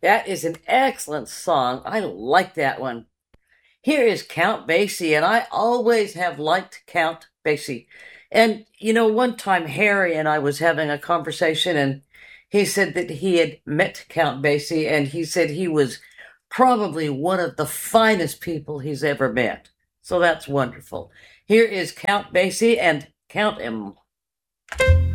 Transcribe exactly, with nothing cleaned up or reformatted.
That is an excellent song. I like that one. Here is Count Basie, and I always have liked Count Basie. And, you know, one time Harry and I was having a conversation, and he said that he had met Count Basie, and he said he was probably one of the finest people he's ever met. So that's wonderful. Here is Count Basie and Count him.